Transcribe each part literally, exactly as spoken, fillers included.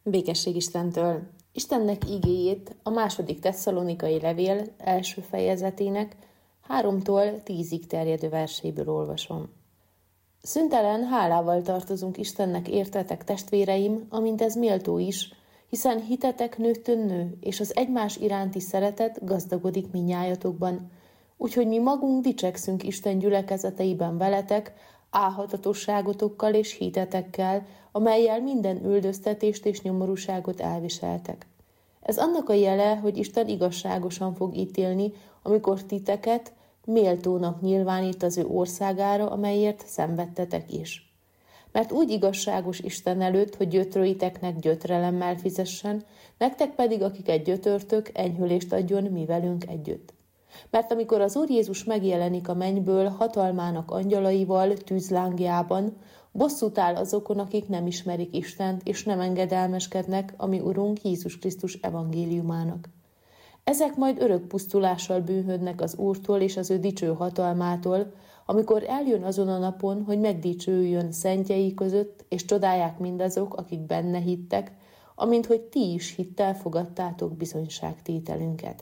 Békesség Istentől. Istennek igéjét a második Tesszalonikai levél első fejezetének háromtól tízig terjedő verséből olvasom. Szüntelen hálával tartozunk Istennek értetek, testvéreim, amint ez méltó is, hiszen hitetek nőttön nő, és az egymás iránti szeretet gazdagodik minnyájatokban. Úgyhogy mi magunk dicsekszünk Isten gyülekezeteiben veletek, álhatatosságotokkal és hitetekkel, amellyel minden üldöztetést és nyomorúságot elviseltek. Ez annak a jele, hogy Isten igazságosan fog ítélni, amikor titeket méltónak nyilvánít az ő országára, amelyért szenvedtetek is. Mert úgy igazságos Isten előtt, hogy gyötrőiteknek gyötrelemmel fizessen, nektek pedig, akiket gyötörtök, enyhülést adjon mi velünk együtt. Mert amikor az Úr Jézus megjelenik a mennyből hatalmának angyalaival tűzlángjában, bosszút áll azokon, akik nem ismerik Istent, és nem engedelmeskednek a mi Urunk Jézus Krisztus evangéliumának. Ezek majd örök pusztulással bűnhödnek az Úrtól és az ő dicső hatalmától, amikor eljön azon a napon, hogy megdicsőjön szentjei között, és csodálják mindazok, akik benne hittek, amint hogy ti is hittel fogadtátok bizonyságtételünket.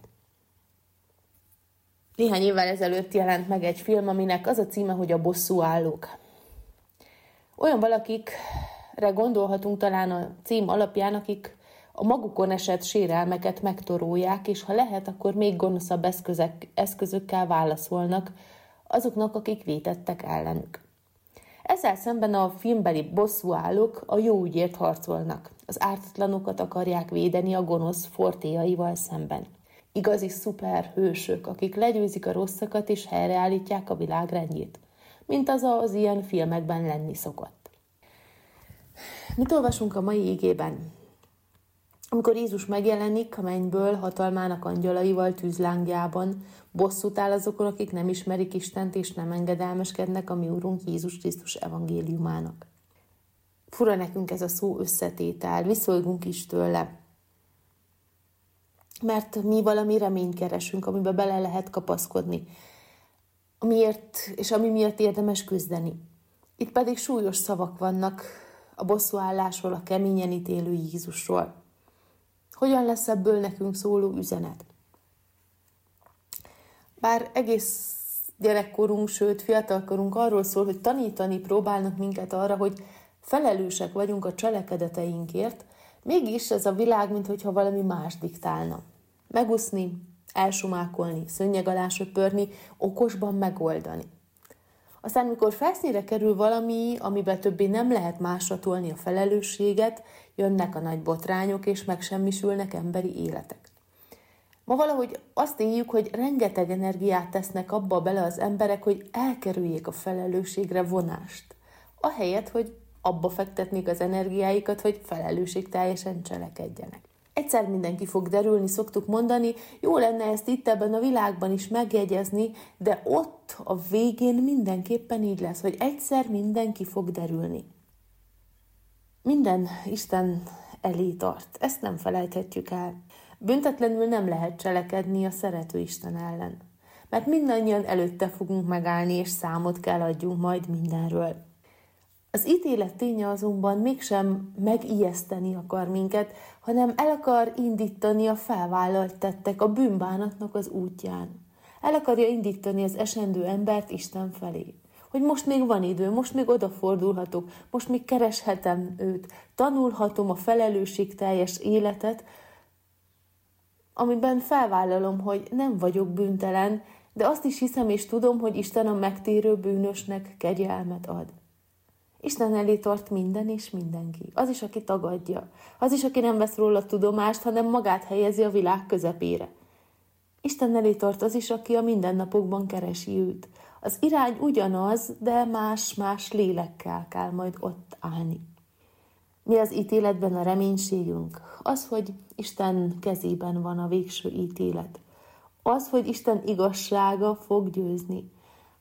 Néhány évvel ezelőtt jelent meg egy film, aminek az a címe, hogy A bosszúállók. Olyan valakikre gondolhatunk talán a cím alapján, akik a magukon esett sérelmeket megtorolják, és ha lehet, akkor még gonoszabb eszközök, eszközökkel válaszolnak azoknak, akik vétettek ellenük. Ezzel szemben a filmbeli bosszúállók a jó ügyért harcolnak. Az ártatlanokat akarják védeni a gonosz fortéjaival szemben. Igazi szuperhősök, akik legyőzik a rosszakat és helyreállítják a világ rendjét, mint az az ilyen filmekben lenni szokott. Mit olvasunk a mai igében? Amikor Jézus megjelenik a mennyből hatalmának angyalaival tűzlángjában, bosszút áll azokon, akik nem ismerik Istent és nem engedelmeskednek a mi Urunk Jézus Krisztus evangéliumának. Fura nekünk ez a szó összetétel, viszolgunk is tőle. Mert mi valami reményt keresünk, amibe bele lehet kapaszkodni, amiért, és ami miatt érdemes küzdeni. Itt pedig súlyos szavak vannak a bosszúállásról, a keményen ítélő Jézusról. Hogyan lesz ebből nekünk szóló üzenet? Bár egész gyerekkorunk, sőt fiatalkorunk arról szól, hogy tanítani próbálnak minket arra, hogy felelősek vagyunk a cselekedeteinkért, mégis ez a világ, mintha valami más diktálna. Meguszni, elsumákolni, szőnyeg alá söpörni, okosban megoldani. Aztán, mikor felszínre kerül valami, amiben többé nem lehet másra tolni a felelősséget, jönnek a nagy botrányok, és megsemmisülnek emberi életek. Ma valahogy azt éljük, hogy rengeteg energiát tesznek abba bele az emberek, hogy elkerüljék a felelősségre vonást. Ahelyett, hogy abba fektetnék az energiáikat, hogy felelősségteljesen cselekedjenek. Egyszer mindenki fog derülni, szoktuk mondani, jó lenne ezt itt ebben a világban is megjegyezni, de ott a végén mindenképpen így lesz, hogy egyszer mindenki fog derülni. Minden Isten elé tart, ezt nem felejthetjük el. Büntetlenül nem lehet cselekedni a szerető Isten ellen, mert mindannyian előtte fogunk megállni, és számot kell adjunk majd mindenről. Az ítélet ténye azonban mégsem megijeszteni akar minket, hanem el akar indítani a felvállalt tettek a bűnbánatnak az útján. El akarja indítani az esendő embert Isten felé. Hogy most még van idő, most még odafordulhatok, most még kereshetem őt, tanulhatom a felelősségteljes életet, amiben felvállalom, hogy nem vagyok bűntelen, de azt is hiszem és tudom, hogy Isten a megtérő bűnösnek kegyelmet ad. Isten elé tart minden és mindenki. Az is, aki tagadja. Az is, aki nem vesz róla tudomást, hanem magát helyezi a világ közepére. Isten elé tart az is, aki a mindennapokban keresi őt. Az irány ugyanaz, de más-más lélekkel kell majd ott állni. Mi az ítéletben a reménységünk? Az, hogy Isten kezében van a végső ítélet. Az, hogy Isten igazsága fog győzni.